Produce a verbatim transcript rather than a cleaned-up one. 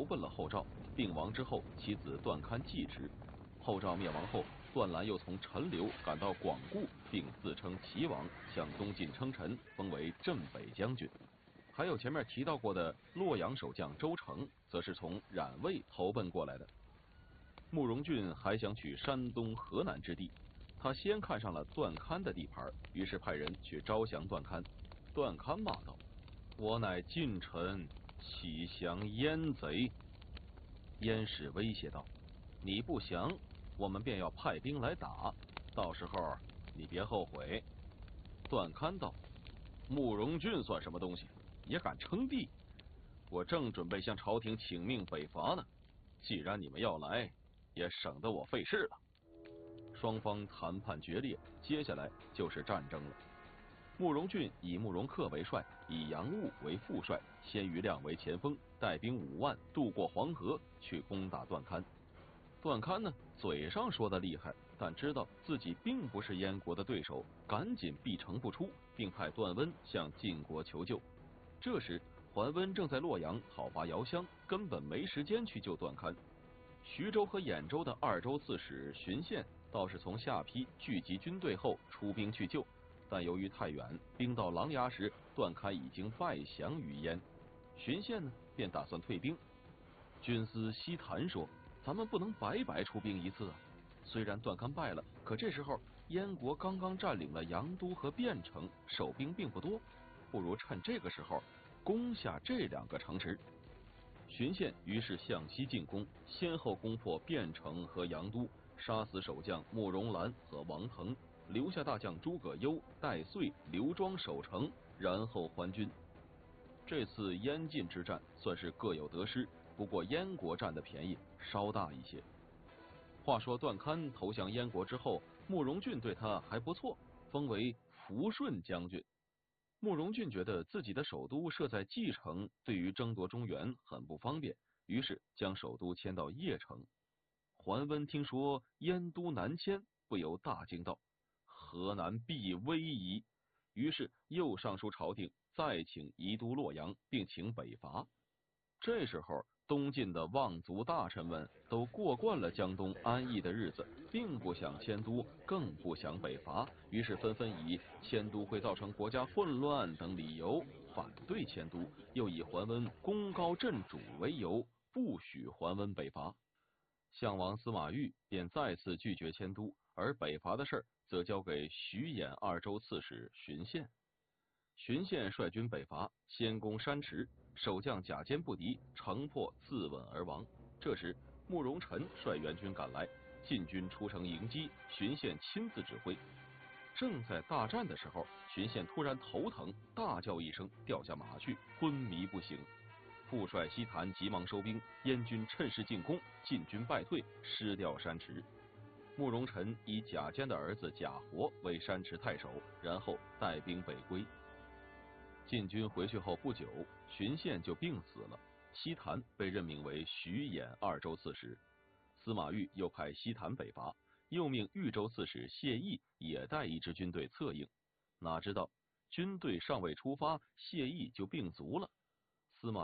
奔了后赵。病亡之后，其子段堪继之。后赵灭亡后，段览又从陈留赶到广固，并自称齐王，向东晋称臣，封为镇北将军。还有前面提到过的洛阳守将周成，则是从冉魏投奔过来的。慕容俊还想取山东、河南之地，他先看上了段堪的地盘，于是派人去招降段堪。段堪骂道：“我乃晋臣，岂降燕贼？”燕氏威胁道：“你不降，我们便要派兵来打，到时候你别后悔。”段堪道：“慕容俊算什么东西，也敢称帝？我正准备向朝廷请命北伐呢。既然你们要来，也省得我费事了。”双方谈判决裂，接下来就是战争了。慕容俊以慕容恪为帅，以杨务为副帅，鲜于亮为前锋，带兵五万渡过黄河去攻打段堪。段堪呢，嘴上说的厉害，但知道自己并不是燕国的对手，赶紧闭城不出，并派段温向晋国求救。这时桓温正在洛阳讨伐姚襄，根本没时间去救段堪。徐州和兖州的二州刺史荀宪倒是从下邳聚集军队后出兵去救，但由于太远，兵到琅琊时，段堪已经败降于燕。荀宪呢，便打算退兵。军司西谈说：“咱们不能白白出兵一次啊！虽然段堪败了，可这时候燕国刚刚占领了阳都和汴城，守兵并不多，不如趁这个时候攻下这两个城池。”荀宪于是向西进攻，先后攻破汴城和阳都，杀死守将慕容兰和王腾，留下大将诸葛优、戴遂、刘庄守城，然后还军。这次燕晋之战算是各有得失，不过燕国占的便宜稍大一些。话说段堪投降燕国之后，慕容俊对他还不错，封为抚顺将军。慕容俊觉得自己的首都设在蓟城，对于争夺中原很不方便，于是将首都迁到邺城。桓温听说燕都南迁，不由大惊道：“河南必危矣！”于是又上书朝廷，再请移都洛阳，并请北伐。这时候东晋的望族大臣们都过惯了江东安逸的日子，并不想迁都，更不想北伐，于是纷纷以迁都会造成国家混乱等理由反对迁都，又以桓温功高震主为由，不许桓温北伐。项王司马昱便再次拒绝迁都，而北伐的事则交给徐兖二州刺史荀宪。荀宪率军北伐，先攻山池，守将贾坚不敌，城破自刎而亡。这时慕容辰率援军赶来，晋军出城迎击，荀宪亲自指挥。正在大战的时候，荀宪突然头疼，大叫一声，掉下马去，昏迷不醒。副帅西谈急忙收兵，燕军趁势进攻，晋军败退，失掉山池。慕容辰以贾坚的儿子贾活为山池太守，然后带兵北归。晋军回去后不久，荀宪就病死了，西谈被任命为徐兖二州刺史。司马昱又派西谈北伐，又命豫州刺史谢毅也带一支军队策应。哪知道军队尚未出发，谢毅就病卒了。